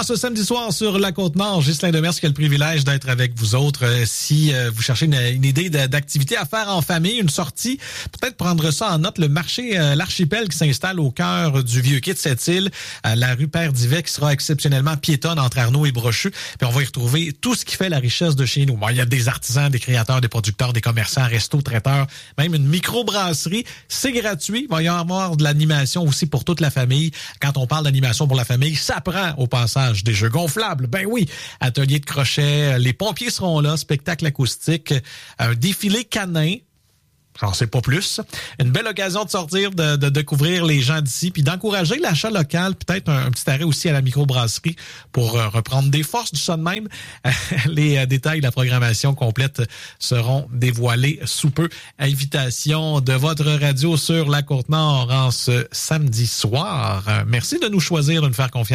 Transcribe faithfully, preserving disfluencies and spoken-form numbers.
Ah, ce samedi soir sur la Côte-Nord, Ghislain Demers qui a le privilège d'être avec vous autres. Euh, si euh, vous cherchez une, une idée de, d'activité à faire en famille, une sortie, peut-être prendre ça en note. Le marché euh, L'Archipel qui s'installe au cœur du Vieux-Quai de Sept-Îles, à la rue Père-Divet, qui sera exceptionnellement piétonne entre Arnaud et Brochu. Puis on va y retrouver tout ce qui fait la richesse de chez nous. Bon, il y a des artisans, des créateurs, des producteurs, des commerçants, restos, traiteurs, même une microbrasserie. C'est gratuit. Il va y avoir de l'animation aussi pour toute la famille. Quand on parle d'animation pour la famille, ça prend au passage des jeux gonflables. Ben oui, atelier de crochet, les pompiers seront là, spectacle acoustique, un défilé canin. J'en sais pas plus. Une belle occasion de sortir, de, de découvrir les gens d'ici, puis d'encourager l'achat local. Peut-être un, un petit arrêt aussi à la microbrasserie pour euh, reprendre des forces du ça de même. Les euh, détails de la programmation complète seront dévoilés sous peu. Invitation de votre radio sur la Côte-Nord en ce samedi soir. Merci de nous choisir, de nous faire confiance.